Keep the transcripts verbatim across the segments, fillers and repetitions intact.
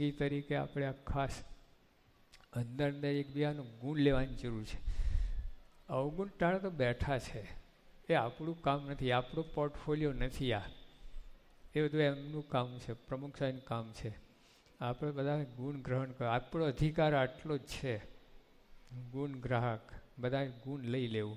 સત્સંગી તરીકે આપણે આ ખાસ અંદર અંદર એકબીજાનું ગુણ લેવાની જરૂર છે. અવગુણ ટાળે તો બેઠા છે, એ આપણું કામ નથી, આપણું પોર્ટફોલિયો નથી. આ એ બધું એમનું કામ છે, પ્રમુખ સાહેબનું કામ છે. આપણે બધા ગુણ ગ્રહણ કરો. આપણો અધિકાર આટલો જ છે, ગુણ ગ્રાહક, બધા ગુણ લઈ લેવું.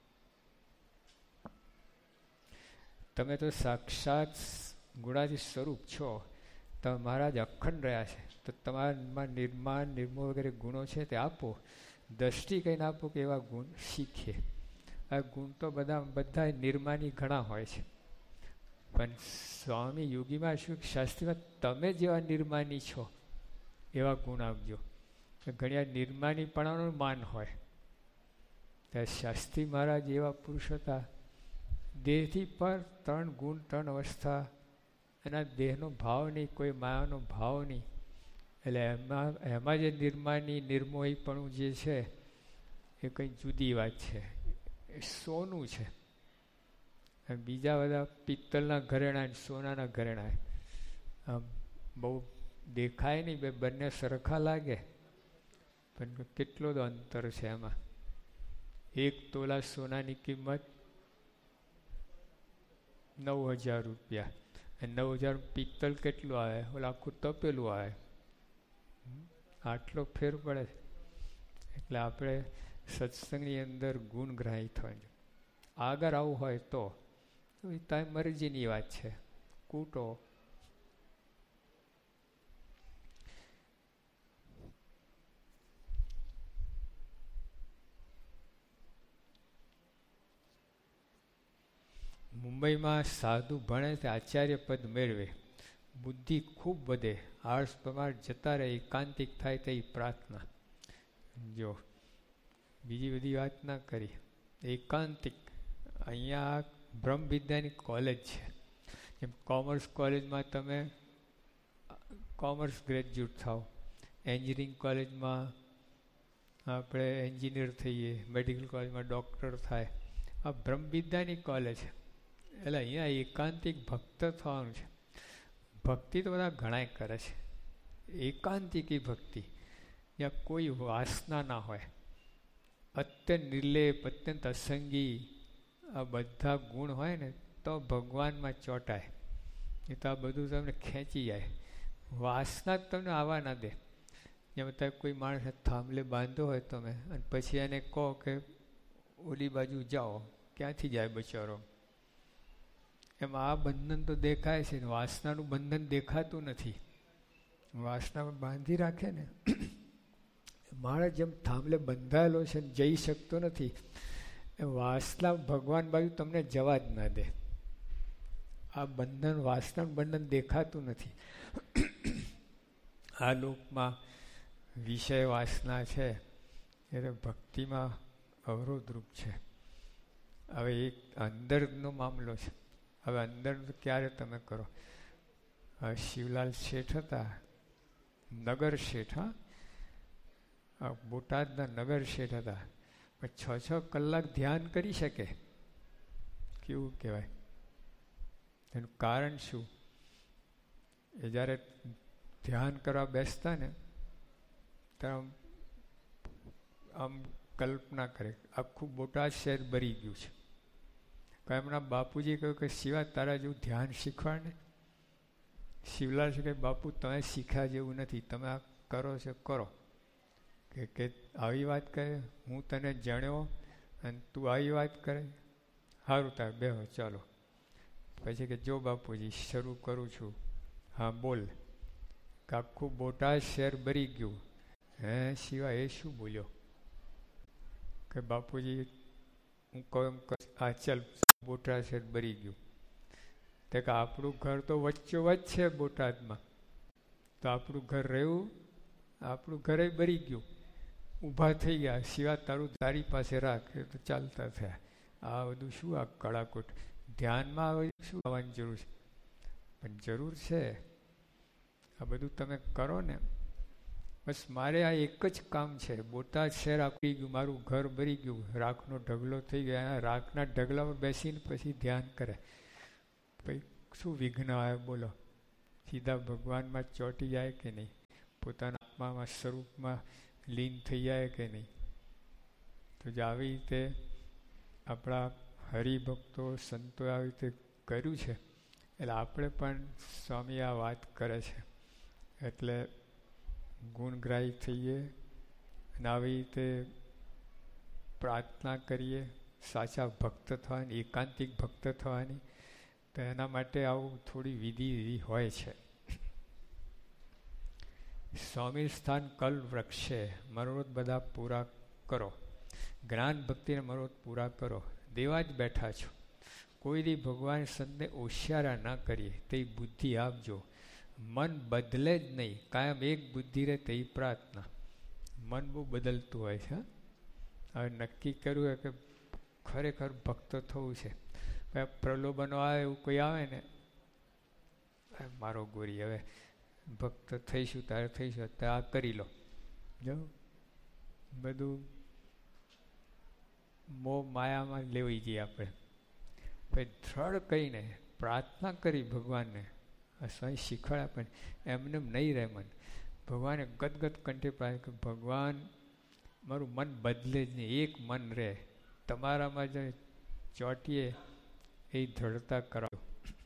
તમે તો સાક્ષાત ગુણાથી સ્વરૂપ છો. તમે મહારાજ અખંડ રહ્યા છે, તો તમારામાં નિર્માણ નિર્મોહ વગેરે ગુણો છે તે આપો. દ્રષ્ટિ કહીને આપો કે એવા ગુણ શીખીએ. આ ગુણ તો બધા બધા નિર્માની ઘણા હોય છે, પણ સ્વામી યોગીમાં શું શાસ્ત્રીમાં તમે જેવા નિર્માની છો એવા ગુણ આપજો. ઘણી વાર નિર્માનીપણાનું માન હોય. ત્યારે શાસ્ત્રી મહારાજ એવા પુરુષ હતા, દેહથી પર ત્રણ ગુણ, ત્રણ અવસ્થા, એના દેહનો ભાવ નહીં, કોઈ માયાનો ભાવ નહીં. એટલે એમાં એમાં જે નિર્માની નિર્મોહીપણું જે છે એ કંઈ જુદી વાત છે, એ સોનું છે. બીજા બધા પિત્તળના ઘરેણા, સોનાના ઘરેણા આમ બહુ દેખાય નહીં, બે બંને સરખા લાગે, પણ કેટલો તો અંતર છે એમાં. એક તોલા સોનાની કિંમત નવ હજાર રૂપિયા, અને નવ હજાર પિત્તળ કેટલું આવે? ઓલા આખું તપેલું આવે. આટલો ફેર પડે. એટલે આપણે સત્સંગની અંદર ગુણગ્રાહી થવાનું. આગળ આવું હોય તો એ તારી મરજીની વાત છે. કૂટો મુંબઈમાં સાધુ ભણે તે આચાર્ય પદ મેળવે, બુદ્ધિ ખૂબ વધે, આળસ પ્રમાણ જતા રહે, એકાંતિક થાય તે પ્રાર્થના. જો બીજી બધી વાત ના કરી, એકાંતિક. અહીંયા બ્રહ્મ વિદ્યાની કોલેજ છે. જેમ કોમર્સ કોલેજમાં તમે કોમર્સ ગ્રેજ્યુએટ થાવ, એન્જિનિયરિંગ કોલેજમાં આપણે એન્જિનિયર થઈએ, મેડિકલ કોલેજમાં ડૉક્ટર થાય. આ બ્રહ્મ વિદ્યાની કોલેજ છે. એટલે અહીંયા એકાંતિક ભક્ત થવાનું છે. ભક્તિ તો બધા ઘણાય કરે છે, એકાંતિકી ભક્તિ, જ્યાં કોઈ વાસના ના હોય, અત્યંત નિર્લેપ, અત્યંત અસંગી, આ બધા ગુણ હોય ને તો ભગવાનમાં ચોંટાય. એ તો આ બધું તમને ખેંચી જાય. વાસના જ તમને આવવા ના દે. જેમ તમે કોઈ માણસને થાંભલે બાંધો હોય તમે, અને પછી એને કહો કે ઓલી બાજુ જાઓ, ક્યાંથી જાય બચારો? એમાં આ બંધન તો દેખાય છે, વાસનાનું બંધન દેખાતું નથી. વાસના બાંધી રાખે ને માણસ જેમ થાંભલે બંધાયેલો છે ને જઈ શકતો નથી, એ વાસના ભગવાન બાજુ તમને જવા જ ના દે. આ બંધન, વાસનાનું બંધન દેખાતું નથી. આ લોકમાં વિષય વાસના છે એટલે ભક્તિમાં અવરોધરૂપ છે. હવે એક અંદરનો મામલો છે. હવે અંદર ક્યારે તમે કરો? શિવલાલ શેઠ હતા, નગર શેઠ, હા, બોટાદના નગર શેઠ હતા, પણ છ છ કલાક ધ્યાન કરી શકે. કેવું કહેવાય? એનું કારણ શું? એ જ્યારે ધ્યાન કરવા બેસતા ને ત્યારે આમ કલ્પના કરે આખું બોટાદ શહેર ભરી ગયું છે. એમના બાપુજી કહ્યું કે શિવા તારા જેવું ધ્યાન શીખવાડ ને. શિવલાલ છે કે બાપુ તમે શીખ્યા જેવું નથી, તમે આ કરો છો કરો. કે કે આવી વાત કરે, હું તને જાણ્યો અને તું આવી વાત કરે? સારું તાર બેહો ચાલો. પછી કે જો બાપુજી શરૂ કરું છું. હા બોલ. કે આખું બોટાદ શહેર ભરી ગયું. હે શિવા એ શું બોલ્યો? કે બાપુજી હું કહું એમ આ ચાલ બોટાદ શહેર ભરી ગયું. તે કે આપણું ઘર તો વચ્ચોવચ્ચ છે બોટાદમાં, તો આપણું ઘર રહ્યું, આપણું ઘરે ભરી ગયું. ઊભા થઈ ગયા. શિવા તારું તારી પાસે રાખ, તો ચાલતા થયા. આ બધું શું આ કડાકોટ? ધ્યાનમાં આવે શું આવવાની જરૂર છે? પણ જરૂર છે. આ બધું તમે કરો ને. બસ મારે આ એક જ કામ છે. બોટાદ શહેર આપી ગયું, મારું ઘર ભરી ગયું, રાખનો ઢગલો થઈ ગયો. રાખના ઢગલા પર બેસીને પછી ધ્યાન કરે. પછી શું વિઘ્ન આવે બોલો? સીધા ભગવાનમાં ચોંટી જાય કે નહીં? પોતાના આત્મામાં સ્વરૂપમાં લીન થઈ જાય કે નહીં. તો જે આવી રીતે આપણા હરિભક્તો સંતોએ આવી રીતે કર્યું છે, એટલે આપણે પણ સ્વામી આ વાત કરે છે એટલે ગુણગ્રાહી થઈએ અને આવી રીતે પ્રાર્થના કરીએ સાચા ભક્ત થવાની, એકાંતિક ભક્ત થવાની. તો એના માટે આવું થોડી વિધિ વિધિ હોય છે. સ્વામી સ્થાન કલ વૃક્ષે મનોરથ બધા પૂરા કરો, જ્ઞાન ભક્તિને મનોરથ પૂરા કરો. દેવા જ બેઠા છો, કોઈ દી ભગવાન સંતને હોશિયારા ના કરીએ તે બુદ્ધિ આપજો. મન બદલે જ નહીં, કાયમ એક બુદ્ધિ રહે તે પ્રાર્થના. મન બહુ બદલતું હોય છે. હવે નક્કી કર્યું હોય કે ખરેખર ભક્ત થવું છે, પ્રલોભનો આવે એવું કોઈ આવે ને, મારો ગોરી હવે ભક્ત થઈશું તારે થઈશું અત્યારે આ કરી લો, જો બધું મોહ માયામાં લેવાઈ જઈએ આપણે. પછી દ્રઢ કહીને પ્રાર્થના કરી ભગવાનને, સ્વામી શીખવાડ્યા પણ એમને નહીં રહે મન. ભગવાને ગદગદ કંઠે પ્રાર્થના કે ભગવાન મારું મન બદલે જ નહીં, એક મન રહે તમારામાં જે ચોટીએ એ દ્રઢતા કરાવો.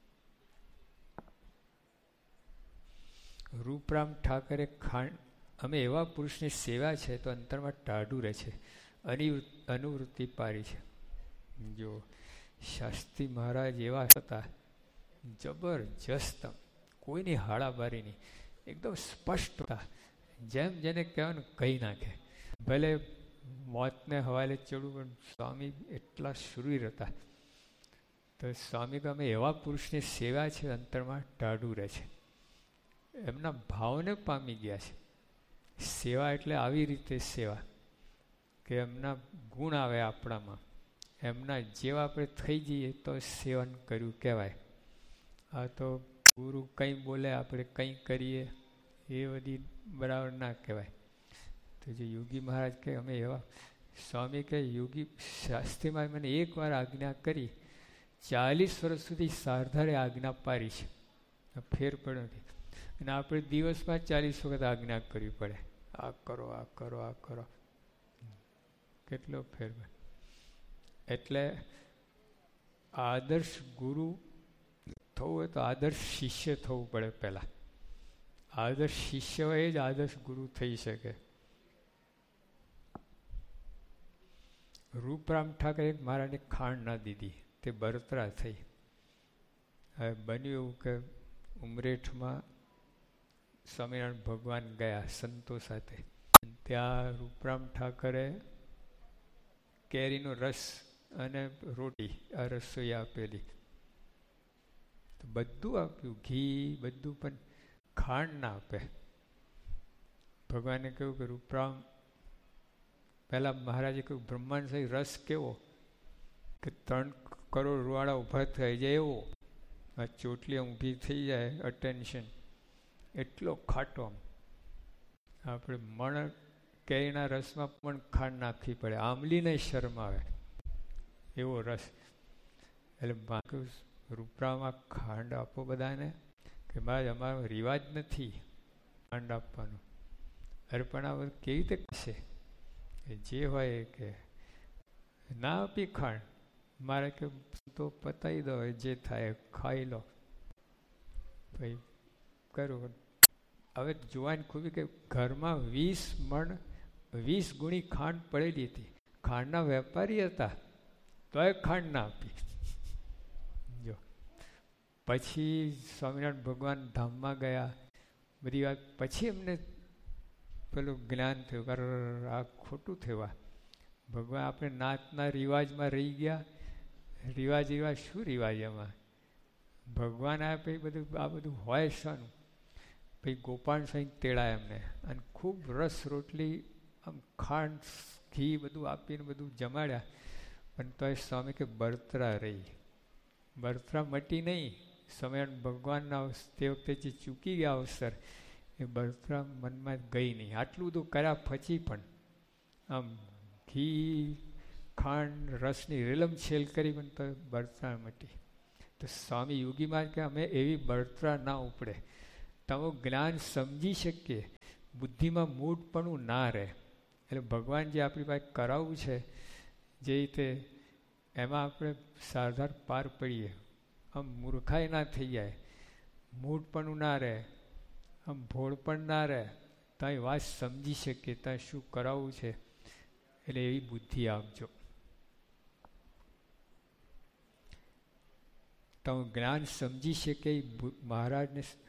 રૂપરામ ઠાકરે ખાંડ અમે એવા પુરુષની સેવા છે તો અંતરમાં ટાઢું રહે છે, અનુવૃત્તિ પારી છે. જો શાસ્ત્રી મહારાજ એવા હતા, જબરજસ્ત, કોઈની હાડાબારી નહીં, એકદમ સ્પષ્ટ હતા. જેમ જેને કહેવાનું કહી નાખે, ભલે મોતને હવાલે ચડવું પણ સ્વામી એટલા શુરીર હતા. તો સ્વામી કે અમે એવા પુરુષની સેવા છે અંતરમાં ટાઢું રહે છે. એમના ભાવને પામી ગયા છે. સેવા એટલે આવી રીતે સેવા કે એમના ગુણ આવે આપણામાં, એમના જેવા આપણે થઈ જઈએ તો સેવન કર્યું કહેવાય. આ તો ગુરુ કંઈ બોલે આપણે કંઈ કરીએ એ બધી બરાબર ના કહેવાય. તો જે યોગી મહારાજ કહે અમે એવા, સ્વામી કહે યોગી શાસ્ત્રીમાં મને એકવાર આજ્ઞા કરી, ચાલીસ વર્ષ સુધી સારધારે આજ્ઞા પારી છે, ફેર પડ્યો નથી. અને આપણે દિવસમાં ચાલીસ વખત આજ્ઞા કરવી પડે, આ કરો આ કરો આ કરો, કેટલો ફેર. એટલે આદર્શ ગુરુ થવું હોય તો આદર્શ શિષ્ય થવું પડે પહેલાં. આદર્શ શિષ્ય હોય એ જ આદર્શ ગુરુ થઈ શકે. રૂપરામ ઠાકરે મહારાજને ખાંડ ના દીધી, તે બળતરા થઈ. હવે બન્યું એવું કે ઉમરેઠમાં સ્વામિનારાયણ ભગવાન ગયા સંતો સાથે. ત્યાં રૂપરામ ઠાકરે કેરીનો રસ અને રોટી આ રસોઈ આપેલી. તો બધું આપ્યું, ઘી બધું, પણ ખાંડ ના આપે. ભગવાને કહ્યું કે રૂપરામ, પહેલા મહારાજે કહ્યું બ્રહ્માંડ સાહેબ રસ કેવો કે ત્રણ કરોડ રૂવાડા ઊભા થઈ જાય એવો, આ ચોટલી ઊભી થઈ જાય, અટેન્શન એટલો ખાટો. આપણે મણ કેરીના રસમાં પણ ખાંડ નાખવી પડે, આંબલીને શરમ આવે એવો રસ. એટલે રૂપરામાં ખાંડ આપો બધાને કે મહારાજ અમારો રિવાજ નથી ખાંડ આપવાનો. અરે પણ આ બધું કેવી રીતે કરશે? જે હોય કે ના આપી ખાંડ, મારે કે તો પતાવી દો, જે થાય ખાઈ લો. ભાઈ કરું. હવે જોવાની ખૂબી કે ઘરમાં વીસ મણ વીસ ગુણી ખાંડ પડેલી હતી. ખાંડના વેપારી હતા તોય ખાંડ ના આપી. જો પછી સ્વામિનારાયણ ભગવાન ધામમાં ગયા, બધી વાત પછી એમને પેલું જ્ઞાન થયું, કારણ આ ખોટું થયું. ભગવાન આપણે નાતના રિવાજમાં રહી ગયા. રિવાજ રિવાજ શું રિવાજ? એમાં ભગવાન આપે બધું, આ બધું હોય શાનું? પછી ગોપાલ સાંઈ તેડાય એમને, અને ખૂબ રસ રોટલી આમ ખાંડ ઘી બધું આપીને બધું જમાડ્યા. પણ તો એ સ્વામી કે બળતરા રહી. બળતરા મટી નહીં. સ્વામિનારાયણ ભગવાનના તે વખતે જે ચૂકી ગયા અવસર, એ બળતરા મનમાં ગઈ નહીં. આટલું બધું કર્યા પછી પણ આમ ઘી ખાંડ રસની રેલમ છેલ કરી પણ તો બળતરા મટી. તો સ્વામી યોગીમાં કે અમે એવી બળતરા ના ઉપડે. તમે જ્ઞાન સમજી શકીએ, બુદ્ધિમાં મૂઢપણું ના રહે. એટલે ભગવાન જે આપણી પાસે કરાવવું છે જે રીતે એમાં આપણે સાધાર પાર પડીએ, આમ મૂર્ખાઈ ના થઈ જાય, મૂઢપણું ના રહે, આમ ભોળપણ ના રહે, ત્યાં વાત સમજી શકીએ ત્યાં શું કરાવવું છે. એટલે એવી બુદ્ધિ આપજો. તો જ્ઞાન સમજી શકે મહારાજને